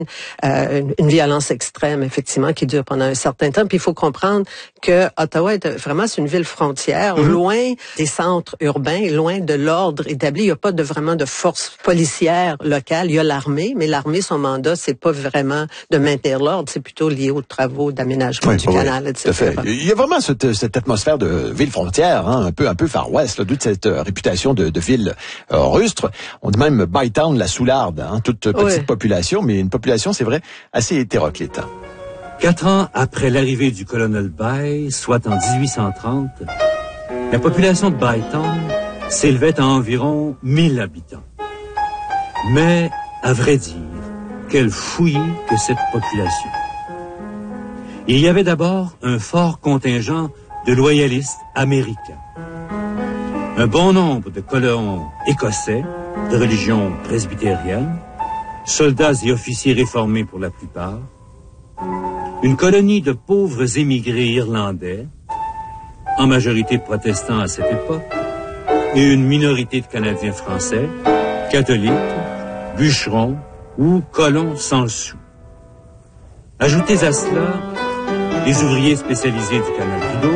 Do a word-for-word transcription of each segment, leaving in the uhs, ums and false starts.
Euh, une, une violence extrême, effectivement, qui dure pendant un certain temps. Puis il faut comprendre que Ottawa est vraiment c'est une ville frontière, mm-hmm. loin des centres urbains, loin de l'ordre établi. Il n'y a pas de vraiment de force policière locale. Il y a l'armée, mais l'armée, son mandat, c'est pas vraiment de maintenir l'ordre, c'est plutôt lié aux travaux d'aménagement oui, du oui, canal, et cetera. Tout à fait. Il y a vraiment cette, cette atmosphère de ville frontière, hein, un peu un peu Far West, là, toute cette euh, réputation de, de ville euh, rustre. On dit même Bytown, la Soularde, hein, toute petite oui. population, mais une population, c'est vrai, assez hétéroclite. Quatre ans après l'arrivée du colonel Bay, soit en dix-huit cent trente, la population de Bytown s'élevait à environ mille habitants. Mais, à vrai dire, quelle fouillis que cette population. Il y avait d'abord un fort contingent de loyalistes américains. Un bon nombre de colons écossais, de religion presbytérienne, soldats et officiers réformés pour la plupart, une colonie de pauvres émigrés irlandais, en majorité protestants à cette époque, et une minorité de Canadiens français, catholiques, bûcherons ou colons sans le sou. Ajoutez à cela les ouvriers spécialisés du canal Rideau,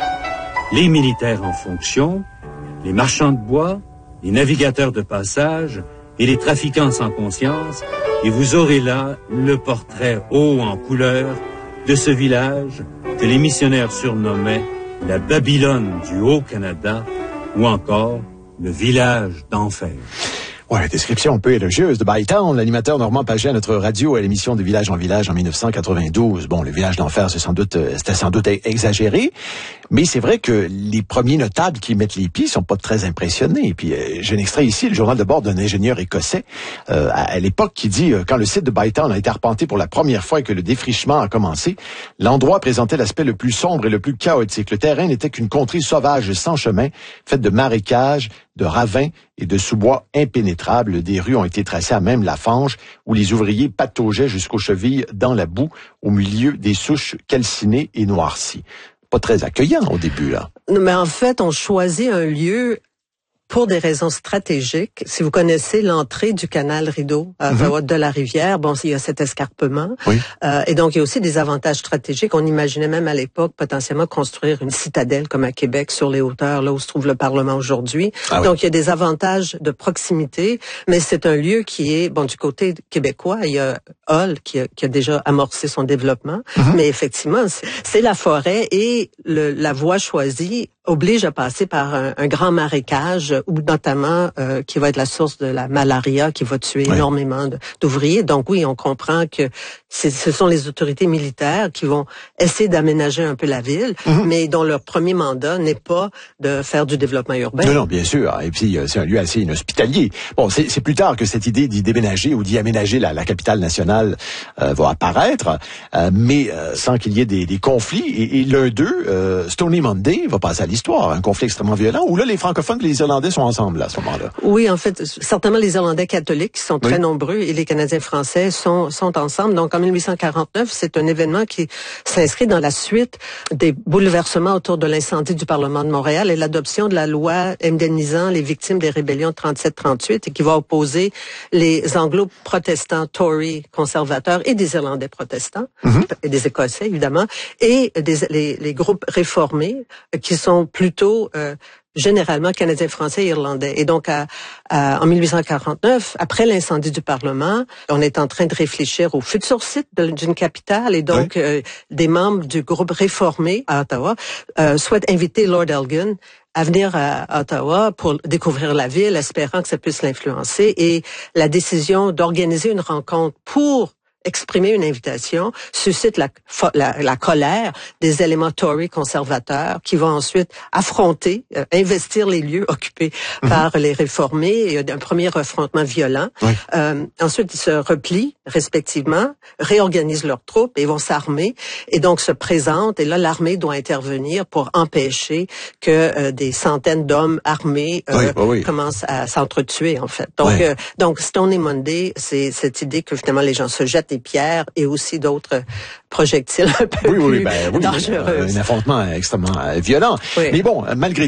les militaires en fonction, les marchands de bois, les navigateurs de passage et les trafiquants sans conscience, et vous aurez là le portrait haut en couleur de ce village que les missionnaires surnommaient la Babylone du Haut-Canada ou encore le village d'enfer. Ouais, description un peu élogieuse de Bytown. L'animateur Normand Paget à notre radio à l'émission de Village en Village en dix-neuf cent quatre-vingt-douze. Bon, le village d'enfer, c'est sans doute, c'était sans doute exagéré. Mais c'est vrai que les premiers notables qui mettent les pieds sont pas très impressionnés. Et puis, euh, j'ai un extrait ici, le journal de bord d'un ingénieur écossais, euh, à, à l'époque, qui dit, euh, quand le site de Bytown a été arpenté pour la première fois et que le défrichement a commencé, l'endroit présentait l'aspect le plus sombre et le plus chaotique. Le terrain n'était qu'une contrée sauvage sans chemin, faite de marécages, de ravins et de sous-bois impénétrables. Des rues ont été tracées à même la fange où les ouvriers pataugeaient jusqu'aux chevilles dans la boue au milieu des souches calcinées et noircies. Pas très accueillant au début, là. Mais en fait, on choisit un lieu pour des raisons stratégiques. Si vous connaissez l'entrée du canal Rideau à Ottawa, mm-hmm. de la rivière, bon, il y a cet escarpement. Oui. Euh, et donc, il y a aussi des avantages stratégiques. On imaginait même à l'époque potentiellement construire une citadelle comme à Québec sur les hauteurs, là où se trouve le Parlement aujourd'hui. Ah, donc, oui. il y a des avantages de proximité, mais c'est un lieu qui est, bon, du côté québécois, il y a Hull qui a, qui a déjà amorcé son développement. Mm-hmm. Mais effectivement, c'est, c'est la forêt et le, la voie choisie oblige à passer par un, un grand marécage, ou notamment euh, qui va être la source de la malaria, qui va tuer oui. énormément de, d'ouvriers. Donc oui, on comprend que c'est, ce sont les autorités militaires qui vont essayer d'aménager un peu la ville, mm-hmm. mais dont leur premier mandat n'est pas de faire du développement urbain. Non, non, bien sûr. Et puis, c'est un lieu assez inhospitalier. Bon, c'est, c'est plus tard que cette idée d'y déménager ou d'y aménager la, la capitale nationale euh, va apparaître, euh, mais euh, sans qu'il y ait des, des conflits. Et, et l'un d'eux, euh, Stony Monday, va passer à l'histoire. Un conflit extrêmement violent, où là, les francophones et les Irlandais sont ensemble là, à ce moment-là. Oui, en fait, certainement les Irlandais catholiques, qui sont très oui. nombreux, et les Canadiens français sont, sont ensemble. Donc, en dix-huit cent quarante-neuf, c'est un événement qui s'inscrit dans la suite des bouleversements autour de l'incendie du Parlement de Montréal et l'adoption de la loi indemnisant les victimes des rébellions trente-sept trente-huit et qui va opposer les anglo-protestants, Tory, conservateurs et des Irlandais protestants, mm-hmm. et des Écossais, évidemment, et des, les, les groupes réformés qui sont plutôt... Euh, généralement canadiens, français et irlandais. Et donc, à, à, en dix-huit cent quarante-neuf, après l'incendie du Parlement, on est en train de réfléchir au futur site de, d'une capitale. Et donc, oui. euh, des membres du groupe réformé à Ottawa euh, souhaitent inviter Lord Elgin à venir à Ottawa pour découvrir la ville, espérant que ça puisse l'influencer. Et la décision d'organiser une rencontre pour exprimer une invitation suscite la, la, la colère des éléments Tory conservateurs qui vont ensuite affronter, euh, investir les lieux occupés mm-hmm. par les réformés. Il y a un premier affrontement violent. Oui. Euh, ensuite, ils se replient respectivement, réorganisent leurs troupes et vont s'armer et donc se présentent. Et là, l'armée doit intervenir pour empêcher que euh, des centaines d'hommes armés euh, oui, oui, oui. commencent à s'entretuer, en fait. Donc, oui. euh, donc Stony Monday, c'est cette idée que finalement les gens se jettent des pierres et aussi d'autres projectiles un peu oui, plus oui, ben, oui, dangereux. Un affrontement extrêmement violent. Oui. Mais bon, malgré tout,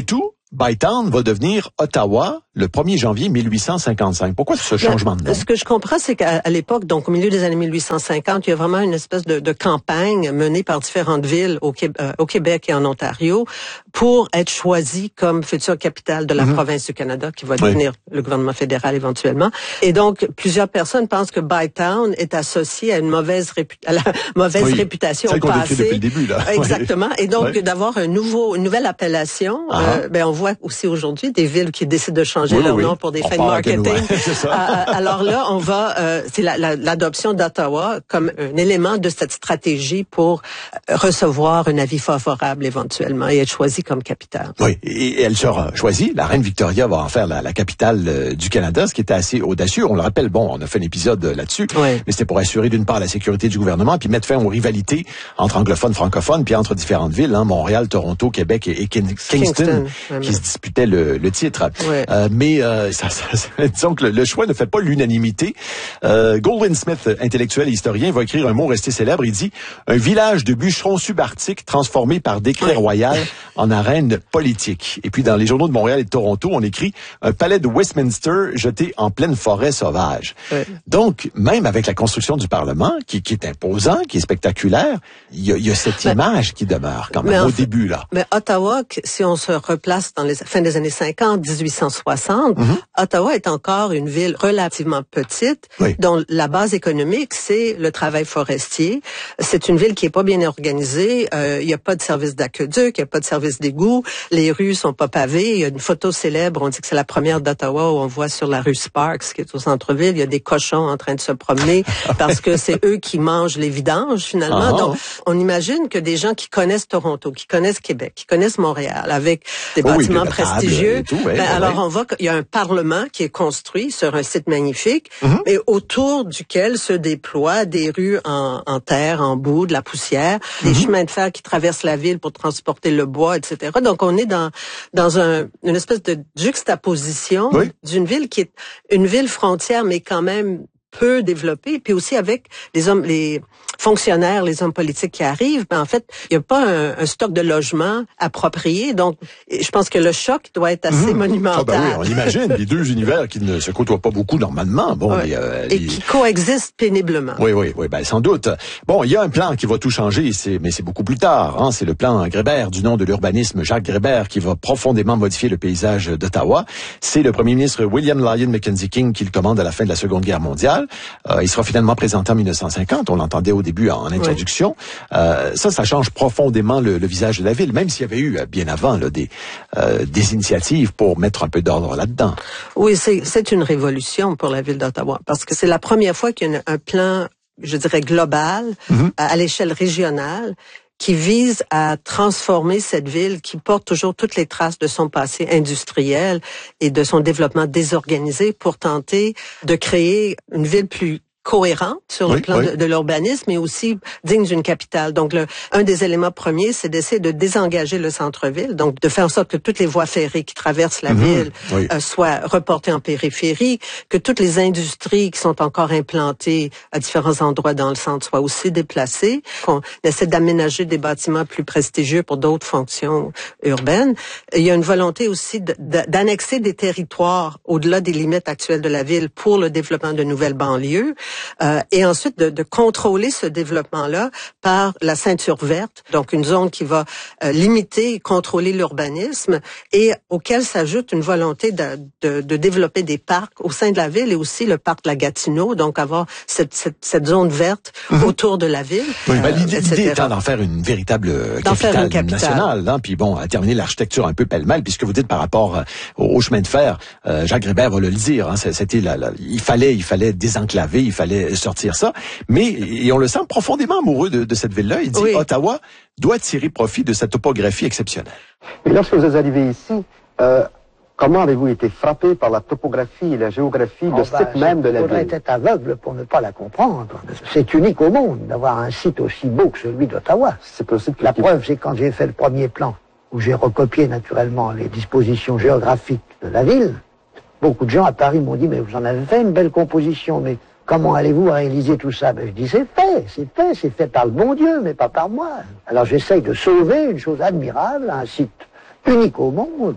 Bytown va devenir Ottawa le premier janvier mille huit cent cinquante-cinq. Pourquoi ce changement de nom? Ce que je comprends, c'est qu'à l'époque, donc au milieu des années mille huit cent cinquante, il y a vraiment une espèce de, de campagne menée par différentes villes au, euh, au Québec et en Ontario pour être choisie comme future capitale de la mm-hmm. province du Canada, qui va devenir oui. le gouvernement fédéral éventuellement. Et donc, plusieurs personnes pensent que Bytown est associé à une mauvaise, répu- à la mauvaise oui. réputation au passé. Celle qu'on depuis le début, là. Exactement. Et donc, oui. d'avoir un nouveau, une nouvelle appellation, uh-huh. euh, ben on voit aussi aujourd'hui des villes qui décident de changer oui, leur oui. nom pour des on fins de marketing. euh, alors là, on va, euh, c'est la, la, l'adoption d'Ottawa comme un élément de cette stratégie pour recevoir un avis favorable éventuellement et être choisi comme capitale. Oui, et elle sera choisie. La reine Victoria va en faire la, la capitale euh, du Canada, ce qui était assez audacieux. On le rappelle, bon, on a fait un épisode là-dessus, oui. mais c'était pour assurer d'une part la sécurité du gouvernement, puis mettre fin aux rivalités entre anglophones, francophones, puis entre différentes villes, hein, Montréal, Toronto, Québec et, et King, Kingston, Kingston qui oui. se disputaient le, le titre. Oui. Euh, mais euh, ça, ça, ça, disons que le, le choix ne fait pas l'unanimité. Euh, Goldwin Smith, intellectuel et historien, va écrire un mot resté célèbre. Il dit « Un village de bûcherons subarctiques transformé par décret oui. royal en arène politique. » Et puis dans les journaux de Montréal et de Toronto, on écrit « Un palais de Westminster jeté en pleine forêt sauvage. Oui. » Donc, même avec la construction du Parlement, qui, qui est imposant, qui est spectaculaire, il y a, il y a cette mais, image qui demeure quand même au fait, début, là. Mais Ottawa, si on se replace dans les fins des années cinquante, dix-huit cent soixante, mm-hmm. Ottawa est encore une ville relativement petite, oui. dont la base économique, c'est le travail forestier. C'est une ville qui est pas bien organisée. Euh, il y a pas de service d'aqueduc, il y a pas de service d'égout. Les rues sont pas pavées. Il y a une photo célèbre, on dit que c'est la première d'Ottawa, où on voit sur la rue Sparks, qui est au centre-ville, il y a des cochons en train de se promener parce que c'est eux qui mangent les vidanges, finalement. Ah, Donc, on imagine que des gens qui connaissent Toronto, qui connaissent Québec, qui connaissent Montréal, avec des oh bâtiments oui, prestigieux, tout, ouais, ben, ouais, alors ouais. on voit qu'il y a un parlement qui est construit sur un site magnifique, mm-hmm. et autour duquel se déploient des rues en, en terre, en boue, de la poussière, mm-hmm. des chemins de fer qui traversent la ville pour transporter le bois, et cetera. Donc, on est dans dans un, une espèce de juxtaposition oui. d'une ville qui est une ville frontière, mais quand même peu développée, puis aussi avec les hommes, les fonctionnaires, les hommes politiques qui arrivent, ben en fait, il n'y a pas un, un stock de logements approprié. Donc, je pense que le choc doit être assez mmh. monumental. Ah ben oui, on imagine les deux univers qui ne se côtoient pas beaucoup normalement. Bon, ouais. les, euh, et les... qui coexistent péniblement. Oui, oui, oui, ben sans doute. Bon, il y a un plan qui va tout changer, c'est, mais c'est beaucoup plus tard. Hein, c'est le plan Grébert, du nom de l'urbanisme Jacques Grébert, qui va profondément modifier le paysage d'Ottawa. C'est le premier ministre William Lyon Mackenzie King qui le commande à la fin de la Seconde Guerre mondiale. Euh, il sera finalement présenté en mille neuf cent cinquante. On l'entendait au début en introduction. Oui. Euh, ça, ça change profondément le, le visage de la ville, même s'il y avait eu bien avant là, des, euh, des initiatives pour mettre un peu d'ordre là-dedans. Oui, c'est, c'est une révolution pour la ville d'Ottawa, parce que c'est la première fois qu'il y a un plan, je dirais, global, mm-hmm. à, à l'échelle régionale, qui vise à transformer cette ville qui porte toujours toutes les traces de son passé industriel et de son développement désorganisé pour tenter de créer une ville plus cohérente sur oui, le plan oui. de, de l'urbanisme, mais aussi digne d'une capitale. Donc, le, un des éléments premiers, c'est d'essayer de désengager le centre-ville, donc de faire en sorte que toutes les voies ferrées qui traversent la mmh, ville oui. euh, soient reportées en périphérie, que toutes les industries qui sont encore implantées à différents endroits dans le centre soient aussi déplacées, qu'on essaie d'aménager des bâtiments plus prestigieux pour d'autres fonctions urbaines. Il y a une volonté aussi de, de, d'annexer des territoires au-delà des limites actuelles de la ville pour le développement de nouvelles banlieues. Euh, et ensuite de, de contrôler ce développement-là par la ceinture verte, donc une zone qui va euh, limiter et contrôler l'urbanisme et auquel s'ajoute une volonté de, de, de développer des parcs au sein de la ville et aussi le parc de la Gatineau, donc avoir cette, cette, cette zone verte mmh. autour de la ville. Oui, ben, l'idée, l'idée étant d'en faire une véritable capitale, une capitale nationale, hein, puis bon, à terminer l'architecture un peu pêle-mêle, puisque vous dites par rapport euh, au, au chemin de fer, euh, Jacques Grébert va le dire, hein, c'était la, la, il fallait, il fallait désenclaver, il fallait fallait sortir ça. Mais, et on le sent profondément amoureux de, de cette ville-là, il dit oui. Ottawa doit tirer profit de sa topographie exceptionnelle. Mais lorsque vous êtes arrivé ici, euh, comment avez-vous été frappé par la topographie et la géographie oh de ce site même de la ville? On était aveugle pour ne pas la comprendre. C'est unique au monde d'avoir un site aussi beau que celui d'Ottawa. C'est possible. La preuve, c'est quand j'ai fait le premier plan, où j'ai recopié naturellement les dispositions géographiques de la ville. Beaucoup de gens à Paris m'ont dit, mais vous en avez fait une belle composition, mais comment allez-vous réaliser tout ça? Ben, je dis, c'est fait, c'est fait, c'est fait par le bon Dieu, mais pas par moi. Alors j'essaye de sauver une chose admirable, un site unique au monde,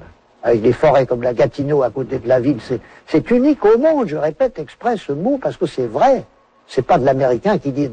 avec des forêts comme la Gatineau à côté de la ville. C'est unique au monde, je répète exprès ce mot, parce que c'est vrai. C'est pas de l'américain qui dit